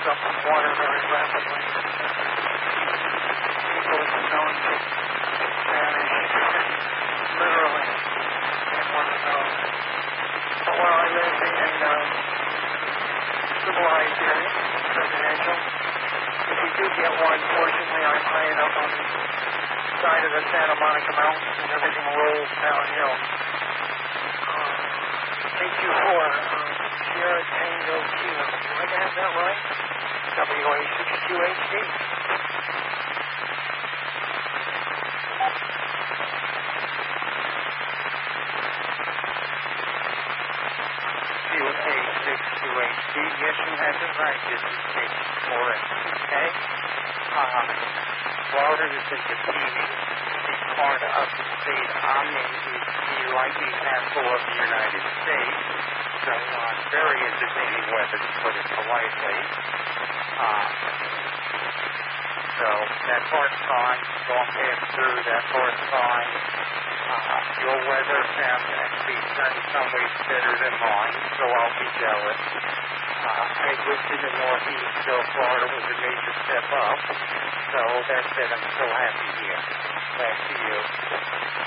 up from water very rapidly. People have been known to vanish, literally, in one zone. But where I live in civilized area, residential, if you do get one, fortunately, I'm high enough on the side of the Santa Monica Mountains and everything rolls downhill. 824, Sierra Tango Kilo. Do I have that right? WA62HD. WA62HD. Yes, you have it right. This is State Forest. Okay? Florida is a defeating part of the state I'm in is the likely handful of the United States. So very entertaining weather, to put it politely. So that part's fine. Don't pass through. That part's fine. Your weather sounds actually in some ways better than mine, so I'll be jealous. I lived in the Northeast, so Florida was a major step up. So that said, I'm so happy here. Back to you.